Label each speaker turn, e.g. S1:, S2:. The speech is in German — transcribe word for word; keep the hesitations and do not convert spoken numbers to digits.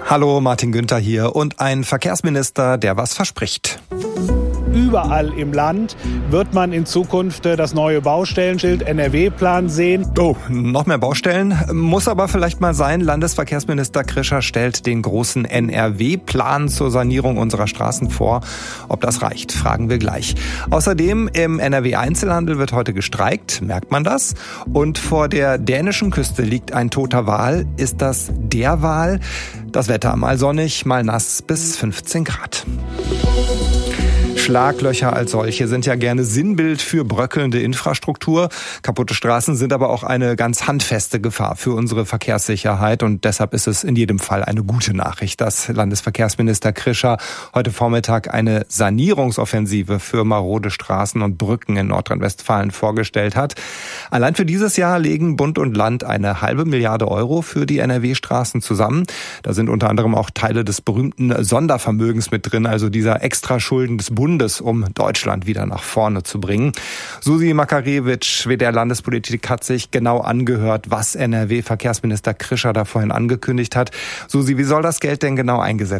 S1: Hallo, Martin Günther hier und ein Verkehrsminister, der was verspricht.
S2: Überall im Land wird man in Zukunft das neue Baustellenschild N R W-Plan sehen.
S1: Oh, noch mehr Baustellen? Muss aber vielleicht mal sein. Landesverkehrsminister Krischer stellt den großen N R W-Plan zur Sanierung unserer Straßen vor. Ob das reicht, fragen wir gleich. Außerdem im N R W-Einzelhandel wird heute gestreikt. Merkt man das? Und vor der dänischen Küste liegt ein toter Wal. Ist das der Wal? Das Wetter mal sonnig, mal nass bis fünfzehn Grad. Schlaglöcher als solche sind ja gerne Sinnbild für bröckelnde Infrastruktur. Kaputte Straßen sind aber auch eine ganz handfeste Gefahr für unsere Verkehrssicherheit. Und deshalb ist es in jedem Fall eine gute Nachricht, dass Landesverkehrsminister Krischer heute Vormittag eine Sanierungsoffensive für marode Straßen und Brücken in Nordrhein-Westfalen vorgestellt hat. Allein für dieses Jahr legen Bund und Land eine halbe Milliarde Euro für die N R W-Straßen zusammen. Da sind unter anderem auch Teile des berühmten Sondervermögens mit drin, also dieser Extraschulden des Bundes, um Deutschland wieder nach vorne zu bringen. Susi Makarewitsch, W D R Landespolitik, hat sich genau angehört, was N R W-Verkehrsminister Krischer da vorhin angekündigt hat. Susi, wie soll das Geld denn genau eingesetzt